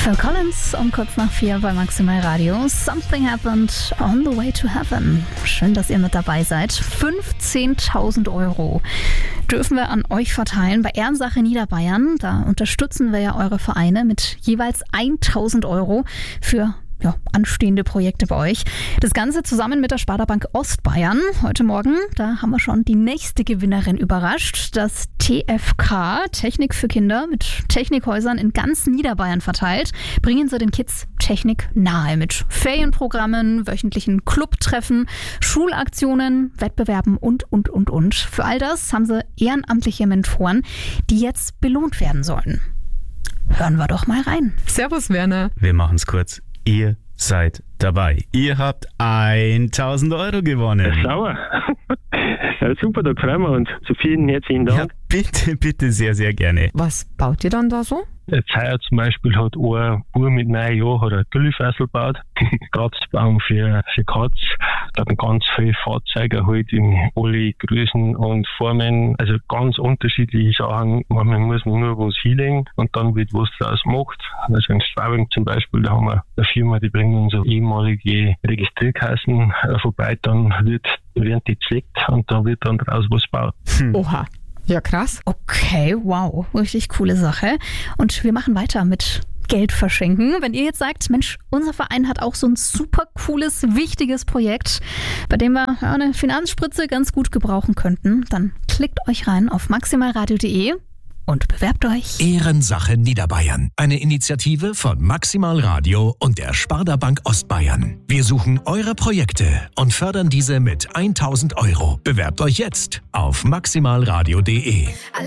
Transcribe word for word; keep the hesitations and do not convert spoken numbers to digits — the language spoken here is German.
Phil Collins um kurz nach vier bei Maximal Radio. Something happened on the way to heaven. Schön, dass ihr mit dabei seid. fünfzehntausend Euro dürfen wir an euch verteilen bei Ehrensache Niederbayern. Da unterstützen wir ja eure Vereine mit jeweils tausend Euro für ja, anstehende Projekte bei euch. Das Ganze zusammen mit der Sparda-Bank Ostbayern. Heute Morgen, da haben wir schon die nächste Gewinnerin überrascht. Das T F K, Technik für Kinder, mit Technikhäusern in ganz Niederbayern verteilt, bringen sie den Kids Technik nahe mit Ferienprogrammen, wöchentlichen Clubtreffen, Schulaktionen, Wettbewerben und, und, und, und. Für all das haben sie ehrenamtliche Mentoren, die jetzt belohnt werden sollen. Hören wir doch mal rein. Servus, Werner. Wir machen's kurz. Ihr seid dabei. Ihr habt tausend Euro gewonnen. Sauer. Ja, super, da freuen wir uns. Zu vielen herzlichen Dank. Ja, bitte, bitte, sehr, sehr gerne. Was baut ihr dann da so? Jetzt heuer zum Beispiel hat ein Bub mit neun Jahren hat ein Güllefessel gebaut. Kratzbaum für, für Katz. Da hat ganz viele Fahrzeuge halt in alle Größen und Formen. Also ganz unterschiedliche Sachen. Manchmal muss man nur was hinlegen und dann wird was draus gemacht. Also in Straubing zum Beispiel, da haben wir eine Firma, die bringen uns so ehemalige Registrierkassen vorbei. Dann wird, werden die zerlegt und dann wird dann draus was gebaut. Hm. Oha. Ja, krass. Okay, wow, richtig coole Sache. Und wir machen weiter mit Geld verschenken. Wenn ihr jetzt sagt, Mensch, unser Verein hat auch so ein super cooles, wichtiges Projekt, bei dem wir ja, eine Finanzspritze ganz gut gebrauchen könnten, dann klickt euch rein auf maximalradio punkt de und bewerbt euch. Ehrensache Niederbayern. Eine Initiative von Maximal Radio und der Sparda-Bank Ostbayern. Wir suchen eure Projekte und fördern diese mit tausend Euro. Bewerbt euch jetzt auf maximalradio punkt de.